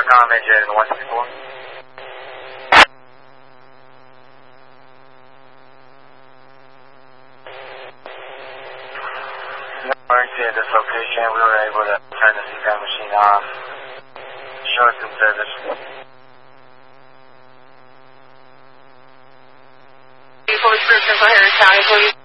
Arcon Major in 164. Emergency at this location, we were able to turn the CPAP machine off. Show us in service. Police Group, Central Harris County, please.